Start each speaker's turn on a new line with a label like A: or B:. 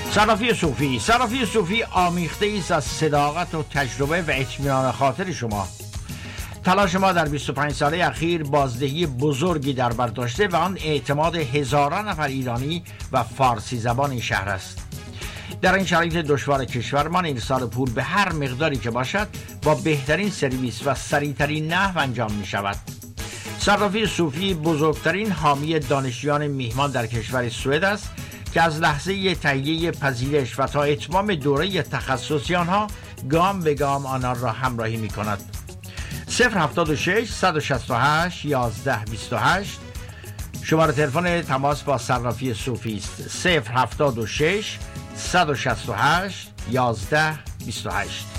A: صرافی صوفی آمیخته ایست از صداقت و تجربه و اطمینان خاطر شما. تلاش ما در 25 ساله اخیر بازدهی بزرگی در بر داشته و آن اعتماد هزاران نفر ایرانی و فارسی زبان این شهر است. در این شرایط دشوار کشورمان ارسال پول به هر مقداری که باشد با بهترین سرویس و سریعترین نحو انجام می شود. صرافی صوفی بزرگترین حامی دانشجویان میهمان در کشور سوئد است که از لحظه تهیه پذیرش و تا اتمام دوره تخصصی آنها گام به گام آنان را همراهی می کند. 076 168 11 28 شماره تلفن تماس با صرافی صوفی است. 076 168 11 28.